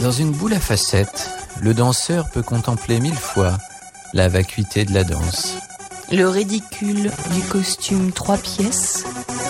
Dans une boule à facettes, le danseur peut contempler 1000 fois la vacuité de la danse. Le ridicule du costume 3 pièces